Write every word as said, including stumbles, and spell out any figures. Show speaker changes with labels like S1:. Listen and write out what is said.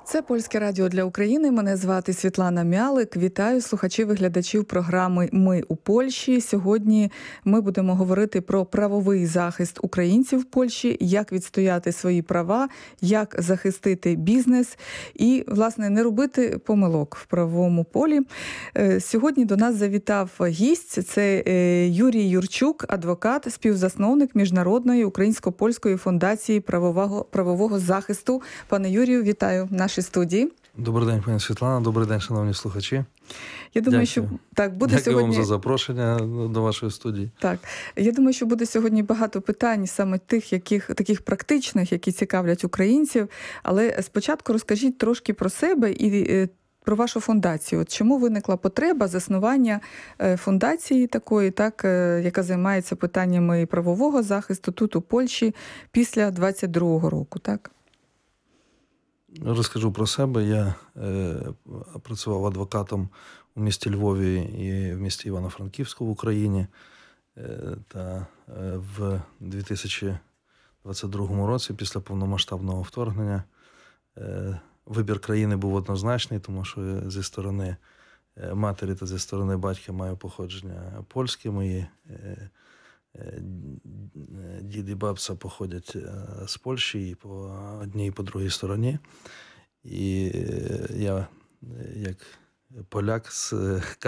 S1: Це Польське радіо для України. Мене звати Світлана Мялик. Вітаю слухачів і глядачів програми «Ми у Польщі». Сьогодні ми будемо говорити про правовий захист українців в Польщі, як відстояти свої права, як захистити бізнес і, власне, не робити помилок в правовому полі. Сьогодні до нас завітав гість. Це Юрій Юрчук, адвокат, співзасновник Міжнародної українсько-польської фундації правового, правового захисту. Пане Юрію, вітаю в нашій студії.
S2: Добрий день, пані Світлана. Добрий день, шановні слухачі.
S1: Я думаю, що так буде
S2: Дякую
S1: сьогодні.
S2: вам за запрошення до вашої студії.
S1: Так, я думаю, що буде сьогодні багато питань саме тих, яких таких практичних, які цікавлять українців. Але спочатку розкажіть трошки про себе і про вашу фундацію. От чому виникла потреба заснування фундації такої, так, яка займається питаннями правового захисту тут у Польщі після двадцять другого року, так?
S2: Розкажу про себе. Я е, працював адвокатом у місті Львові і в місті Івано-Франківську в Україні. Е, та е, в дві тисячі двадцять другому році, після повномасштабного вторгнення, е, вибір країни був однозначний, тому що зі сторони матері та зі сторони батька маю походження польське. Мої е, дід і бабця походять з Польщі і по одній, і по другій стороні. І я, як поляк з